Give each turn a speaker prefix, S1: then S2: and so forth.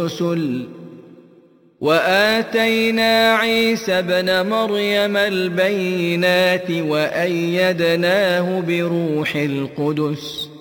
S1: الرسل وآتينا عيسى ابن مريم البينات وأيدناه بروح القدس